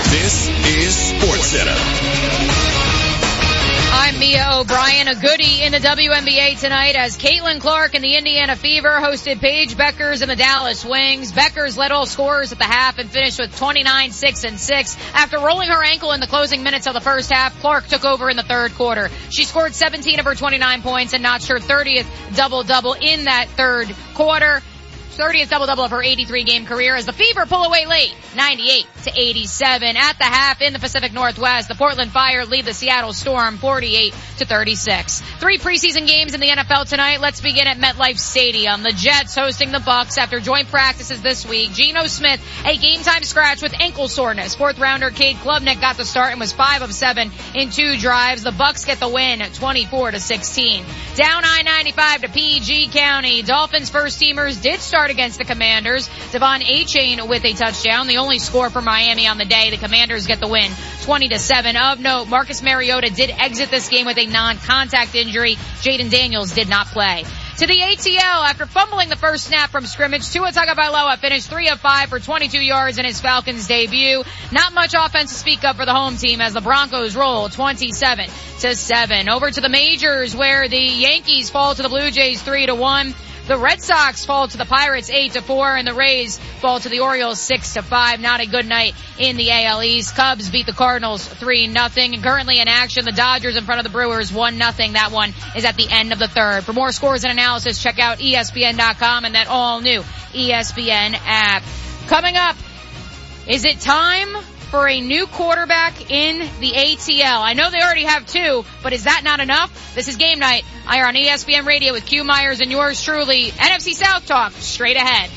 This is SportsCenter. I'm Mia O'Brien. A goodie in the WNBA tonight as Caitlin Clark and the Indiana Fever hosted Paige Beckers and the Dallas Wings. Beckers led all scorers at the half and finished with 29-6-6. After rolling her ankle in the closing minutes of the first half, Clark took over in the third quarter. She scored 17 of her 29 points and notched her 30th double-double in that third quarter. 30th double-double of her 83-game career as the Fever pull away late, 98-87. At the half in the Pacific Northwest, the Portland Fire lead the Seattle Storm 48-36. 3 preseason games in the NFL tonight. Let's begin at MetLife Stadium. The Jets hosting the Bucs after joint practices this week. Geno Smith, a game-time scratch with ankle soreness. 4th-rounder Cade Klubnik got the start and was 5 of 7 in 2 drives. The Bucs get the win 24-16. Down I-95 to PG County. Dolphins first-teamers did start against the Commanders. Devon Achane with a touchdown, the only score for Miami on the day. The Commanders get the win 20-7. Of note, Marcus Mariota did exit this game with a non-contact injury. Jaden Daniels did not play. To the ATL, after fumbling the first snap from scrimmage, Tua Tagovailoa finished 3 of 5 for 22 yards in his Falcons debut. Not much offense to speak of for the home team as the Broncos roll 27-7. Over to the majors where the Yankees fall to the Blue Jays 3-1. The Red Sox fall to the Pirates 8-4, and the Rays fall to the Orioles 6-5. Not a good night in the AL East. Cubs beat the Cardinals 3-0. And currently in action, the Dodgers in front of the Brewers 1-0. That one is at the end of the third. For more scores and analysis, check out ESPN.com and that all-new ESPN app. Coming up, is it time for a new quarterback in the ATL? I know they already have 2, but is that not enough? This is Game Night. I are on ESPN Radio with Q Myers and yours truly. NFC South Talk straight ahead.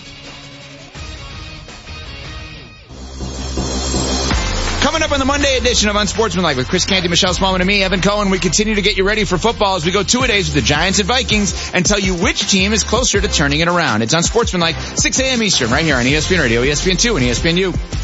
Coming up on the Monday edition of Unsportsmanlike with Chris Canty, Michelle Smallman, and me, Evan Cohen, we continue to get you ready for football as we go 2-a-days with the Giants and Vikings and tell you which team is closer to turning it around. It's Unsportsmanlike, 6 a.m. Eastern, right here on ESPN Radio, ESPN2, and ESPNU.